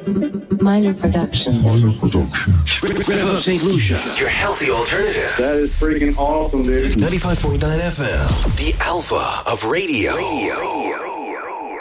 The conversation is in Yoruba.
Minor Productions. Red Hot St. Lucia, your healthy alternative. That is freaking awesome, dude. 95.9 FM, the alpha of radio.